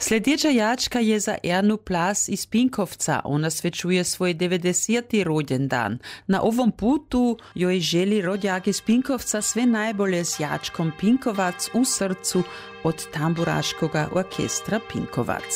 Sljedeća jačka je za Ernu Plas iz Pinkovca. Ona svečuje svoj 90. rođendan. Na ovom putu joj želi rodjak iz Pinkovca sve najbolje s jačkom Pinkovac u srcu od tamburaškoga orkestra Pinkovac.